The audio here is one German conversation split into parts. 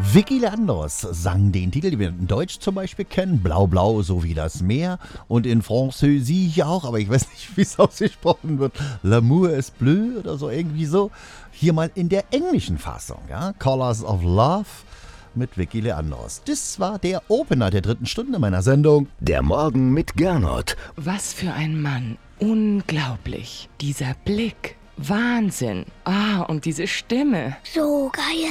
Vicky Leandros sang den Titel, den wir in Deutsch zum Beispiel kennen, Blau Blau, so wie das Meer, und in Französisch auch, aber ich weiß nicht, wie es ausgesprochen wird, L'amour est bleu oder so, irgendwie so. Hier mal in der englischen Fassung, ja, Colors of Love mit Vicky Leandros. Das war der Opener der 3. Stunde meiner Sendung. Der Morgen mit Gernot. Was für ein Mann. Unglaublich. Dieser Blick. Wahnsinn. Und diese Stimme. So geil.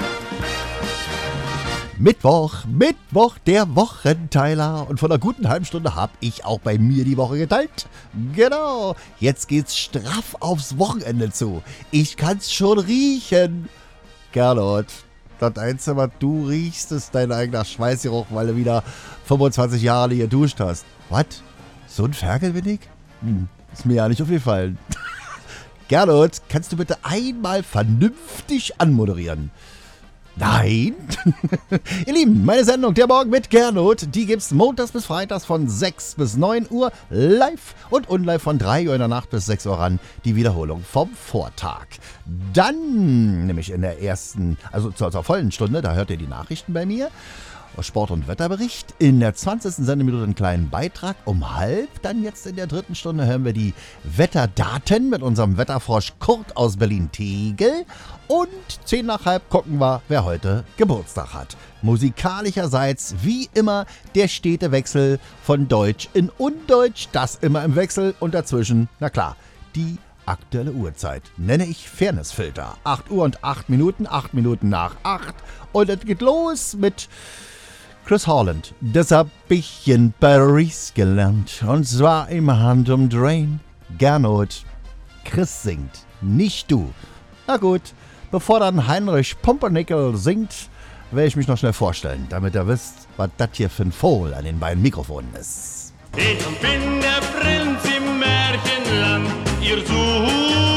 Mittwoch, der Wochenteiler. Und von einer guten halben Stunde habe ich auch bei mir die Woche geteilt. Genau, jetzt geht's straff aufs Wochenende zu. Ich kann's schon riechen. Gernot, das Einzige, was du riechst, ist dein eigener Schweißgeruch, weil du wieder 25 Jahre nicht geduscht hast. Was? So ein Ferkel bin ich? Ist mir ja nicht aufgefallen. Gernot, kannst du bitte einmal vernünftig anmoderieren? Nein. Ihr Lieben, meine Sendung Der Morgen mit Gernot, die gibt's montags bis freitags von 6 bis 9 Uhr live und unlive von 3 Uhr in der Nacht bis 6 Uhr ran. Die Wiederholung vom Vortag. Dann, nämlich in der ersten, also zur vollen Stunde, da hört ihr die Nachrichten bei mir. Sport- und Wetterbericht. In der 20. Sendeminute einen kleinen Beitrag. Um 12:30, dann jetzt in der 3. Stunde, hören wir die Wetterdaten mit unserem Wetterfrosch Kurt aus Berlin-Tegel. Und 10:50 gucken wir, wer heute Geburtstag hat. Musikalischerseits, wie immer, der stete Wechsel von Deutsch in Undeutsch. Das immer im Wechsel und dazwischen, na klar, die aktuelle Uhrzeit. Nenne ich Fairnessfilter. 8 Uhr und 8 Minuten, 8 Minuten nach 8. Und es geht los mit Chris Holland. Das hab ich in Paris gelernt. Und zwar im Handumdrehen. Gernot. Chris singt, nicht du. Na gut, bevor dann Heinrich Pumpernickel singt, werde ich mich noch schnell vorstellen, damit ihr wisst, was das hier für ein Vogel an den beiden Mikrofonen ist. Ich bin der Prinz im Märchenland, ihr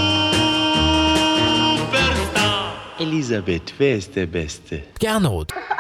Superstar. Elisabeth, wer ist der Beste? Gernot.